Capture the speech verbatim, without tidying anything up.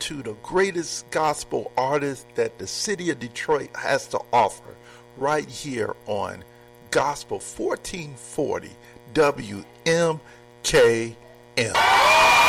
to the greatest gospel artist that the city of Detroit has to offer right here on Gospel fourteen forty W M K M.